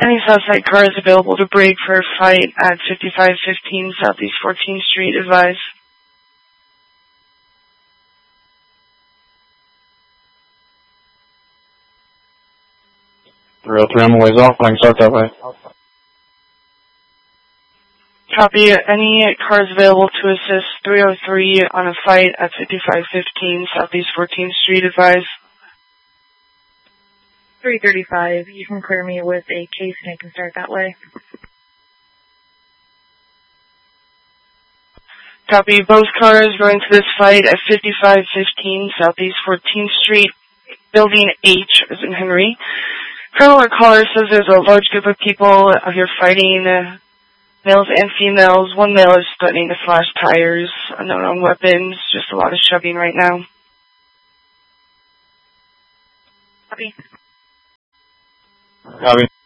Any suspect car is available to brake for a fight at 5515 Southeast 14th Street, advise. Real 3 on the ways off, going start that way. Copy. Any cars available to assist 303 on a fight at 5515 Southeast 14th Street, advise. 335, you can clear me with a case and I can start that way. Copy. Both cars going to this fight at 5515 Southeast 14th Street, Building H, as in Henry. Colonel or caller says there's a large group of people out here fighting, males and females. One male is threatening to slash tires, unknown on weapons, just a lot of shoving right now. Copy. Copy.